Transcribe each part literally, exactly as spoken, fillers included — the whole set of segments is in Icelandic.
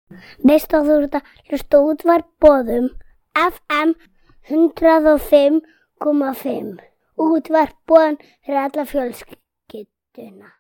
Veist að þú ert að hlusta útvarp Boðum F M hundrað og fimm komma fimm. Útvarp Boðum fyrir alla fjölskylduna.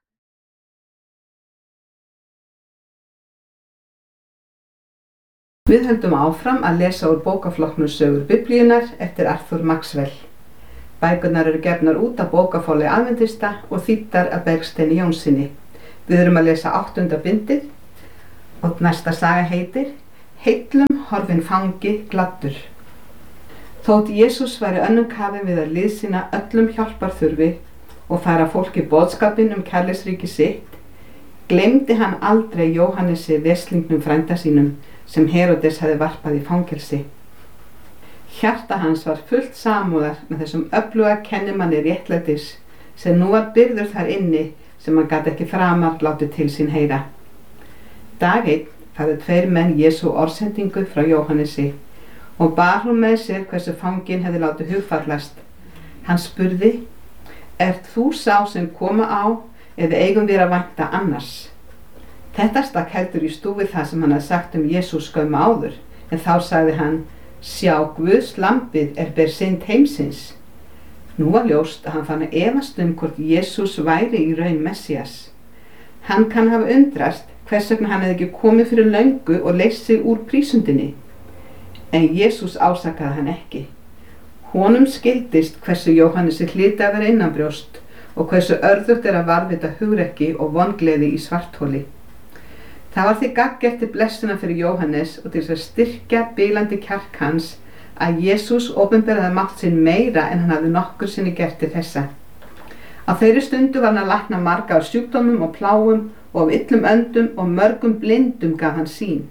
Við höldum áfram að lesa úr bókaflokknum Sögur Biblíunnar eftir Arthur Maxwell. Bækurnar eru gefnar út af bókaforlagi Aðventista og þýddar af Bergsteini Jónssyni. Við erum að lesa áttunda bindið og næsta saga heitir Heitlum horfinn fangi gladdur. Þótt Jesús væri önnum kafinn við að liðsinna öllum hjálparþurfi og færa fólki boðskapinn um kærleiksríki sitt, gleymdi hann aldrei Jóhannesi veslingnum frænda sínum sem Herodes hefði varpað í fangelsi. Hjarta hans var fullt samúðar með þessum öfluga kennimanni réttlætis sem nú var byrður þar inni sem hann gat ekki framar látið til sín heyra. Dag einn færðu tveir menn Jesú orðsendingu frá Jóhannesi og bar hún með sér hversu fanginn hefði látið hugfallast. Hann spurði, ert þú sá sem koma á eða eigum við að vænta annars? Þetta stakk heldur í stúfi það sem hann hafði sagt um Jesú skömmu áður, en þá sagði hann, sjá Guðs lambið er ber synd heimsins. Nú var ljóst að hann fann að efast um hvort Jesús væri í raun Messías. Hann kann hafa undrast hvers vegna hann hefði ekki komið fyrir löngu og leyst sig úr prísundinni. En Jesús ásakaði hann ekki. Honum skildist hversu Jóhannesi hlyti að vera innanbrjóst og hversu örðugt er að varðveita hugrekki og vongleði í svartholi. Það var því gagngert til blessuna fyrir Jóhannes og til þess að styrkja bilandi kjark hans að Jesús opinberaði mátt sinn meira en hann hafði nokkur sinni gert til þessa. Á þeirri stundu var hann að lækna marga af sjúkdómum og plágum og af illum öndum og mörgum blindum gaf hann sýn.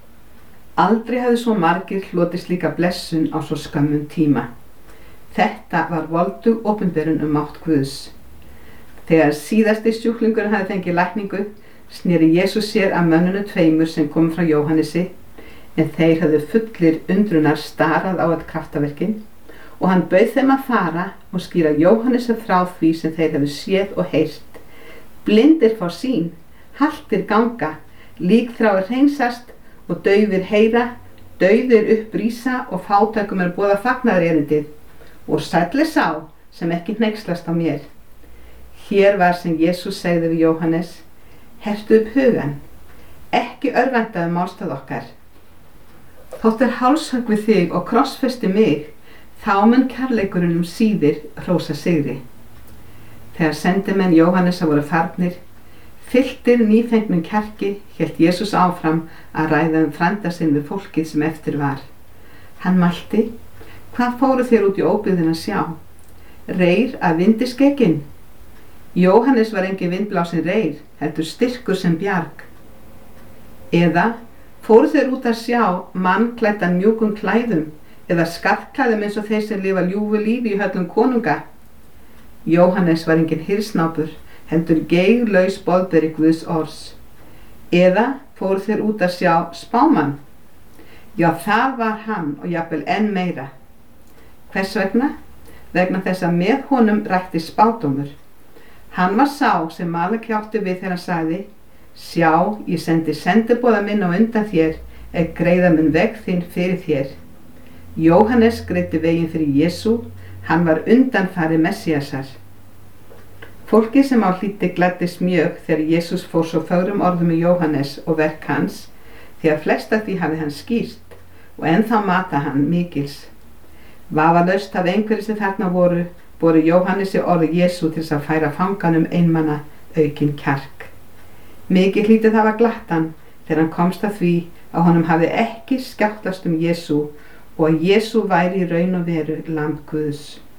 Aldrei hafði svo margir hlotið slíka blessun á svo skömmum tíma. Þetta var voldug opinberun um mátt Guðs. Þegar síðasti sjúklingurinn hafði fengið lækningu, sneri Jesús sér að mönnunum tveimur sem kom frá Jóhannesi, en þeir hafði fullir undrunar starað á þetta kraftaverkin og hann bauð þeim að fara og skýra Jóhannesi frá því sem þeir hefðu séð og heyrt. Blindir fá sýn, haltir ganga, líkþráir hreinsast og daufir heyra, dauðir upprísa og fátækum er boðað fagnaðarerindið og sæll er sá sem ekki hneykslast á mér. Hér var sem Jesús segði við Jóhannes, hertu upp hugan, ekki örvæntaðu málstað okkar. Þótt er hálshögg við þig og krossfesti mig, þá mun kærleikurinn um síðir hrósa sigri. Þegar sendimenn Jóhannesa voru farnir, fylltir nýfengnum kjarki, hélt Jesús áfram að ræða um frænda sinn við fólkið sem eftir var. Hann mælti, hvað fóru þér út í óbyggðin að sjá? Reyr að vindi skegin? Jóhannes var engin vindblásin reyr, heldur styrkur sem bjarg. Eða fóru þeir út að sjá mann klæddan mjúkum klæðum eða skartklæðum eins og þeir sem lifa ljúfu lífi í höllum konunga? Jóhannes var engin hirsnápur, heldur geiglaus boðberi Guðs orðs. Eða fóru þeir út að sjá spámann? Já, það var hann og jafnvel enn meira. Hvers vegna? Vegna þess að með honum rætti spádómur. Hann var sá sem Malaki átti við þegar hann sagði, sjá, ég sendi sendiboða minn á undan þér, er greiða mun veg þinn fyrir þér. Jóhannes greiddi veginn fyrir Jesú, hann var undanfari Messíasar. Fólkið sem á hlíti gladdist mjög þegar Jesús fór svo fögrum orðum í Jóhannes og verk hans, því að flest af því hafi hann skýrt og ennþá mata hann mikils. Vafalaust af einhverju sem þarna voru, boru Jóhannesi orði Jesú til þess að færa fanganum einmanna aukinn kjark. Mikið hlýtur það var glattan þegar hann komst að því að honum hafði ekki skjáttlast um Jesú og að Jesú væri í raun og veru lamb Guðs.